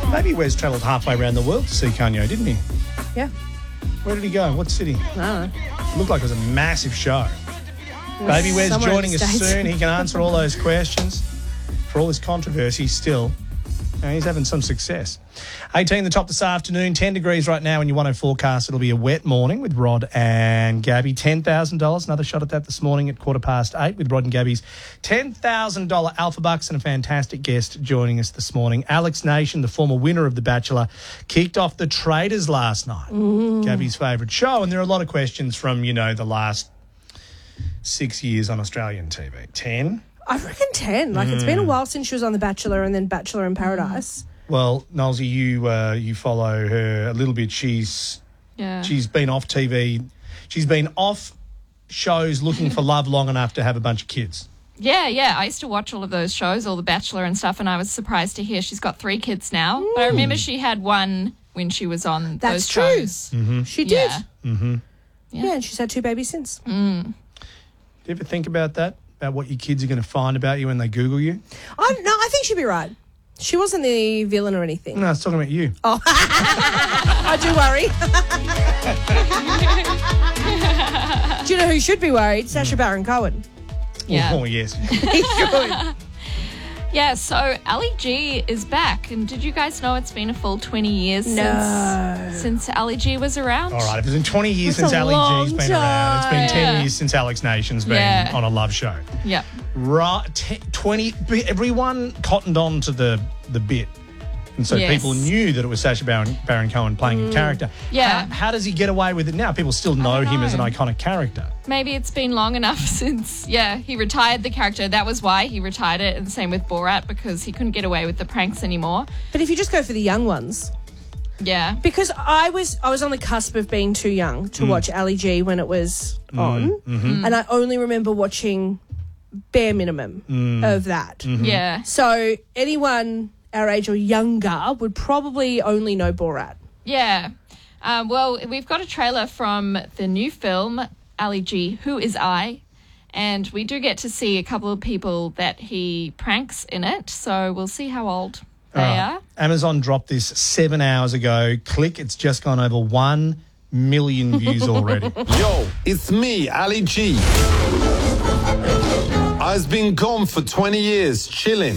Baby Wes travelled halfway around the world to see Kanye, didn't he? Yeah. Where did he go? What city? I don't know. Looked like it was a massive show. Baby Wes Somewhere in joining the us States. soon. He can answer all those questions. For all this controversy still, he's having some success. 18 the top this afternoon, 10 degrees right now in your 104 forecast. It'll be a wet morning with Rod and Gabby. $10,000, another shot at that this morning at 8:15 with Rod and Gabby's $10,000 Alpha Bucks, and a fantastic guest joining us this morning. Alex Nation, the former winner of The Bachelor, kicked off The Traitors last night. Gabby's favourite show, and there are a lot of questions from, the last 6 years on Australian TV. 10? I reckon 10. It's been a while since she was on The Bachelor and then Bachelor in Paradise. Well, Nolsey, you follow her a little bit. She's been off TV. She's been off shows looking for love long enough to have a bunch of kids. Yeah. I used to watch all of those shows, all The Bachelor and stuff, and I was surprised to hear she's got 3 kids now. But I remember she had one when she was on That's those true. shows. Mm-hmm. She did. Yeah. Yeah, and she's had 2 babies since. Do you ever think about that? About what your kids are going to find about you when they Google you? I think she'd be right. She wasn't the villain or anything. No, I was talking about you. Oh. I do worry. Do you know who should be worried? Sacha Baron Cohen. Yeah. Oh, yes. He should. Yeah, so Ali G is back. And did you guys know it's been a full 20 years since Ali G was around? All right, if it's been 20 years That's since a Ali G's long been around, it's been 10 time. years since Alex Nation's been Yeah. on a love show. Yeah. Right, 20, everyone cottoned on to the bit. And so Yes. people knew that it was Sacha Baron Cohen playing a character. Yeah. How does he get away with it now? People still know him as an iconic character. Maybe it's been long enough since, he retired the character. That was why he retired it. And the same with Borat, because he couldn't get away with the pranks anymore. But if you just go for the young ones. Yeah. Because I was on the cusp of being too young to watch Ali G when it was on. And I only remember watching bare minimum of that. Yeah. So anyone our age or younger would probably only know Borat. Yeah. Well, we've got a trailer from the new film, Ali G, Who Is I? And we do get to see a couple of people that he pranks in it. So we'll see how old they are. Amazon dropped this 7 hours ago. Click, it's just gone over 1 million views already. Yo, it's me, Ali G. I've been gone for 20 years, chilling.